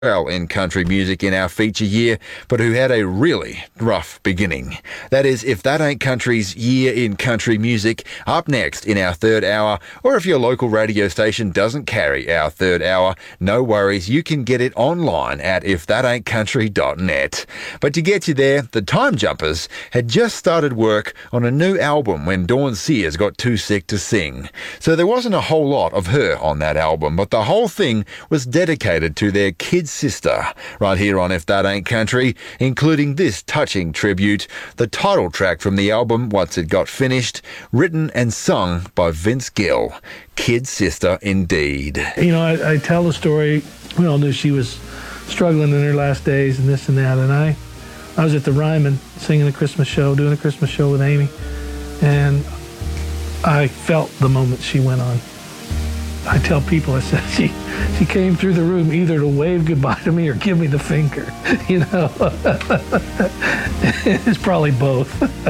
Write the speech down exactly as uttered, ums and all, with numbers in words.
well in country music in our feature year, but who had a really rough beginning. That is, If That Ain't Country's Year in Country Music, up next in our third hour, or if your local radio station doesn't carry our third hour, no worries, you can get it online at if that ain't country dot net. But to get you there, the Time Jumpers had just started work on a new album when Dawn Sears got too sick to sing. So there wasn't a whole lot of her on that album, but the whole thing was dedicated to their kid sister, right here on If That Ain't Country, including this touching tribute, the title track from the album, Once It Got Finished, written and sung by Vince Gill. Kid sister indeed. You know, I, I tell the story, we all knew she was struggling in her last days and this and that, and I, I was at the Ryman singing a Christmas show, doing a Christmas show with Amy, and I felt the moment she went on. I tell people, I said, she she came through the room either to wave goodbye to me or give me the finger, you know. It's probably both.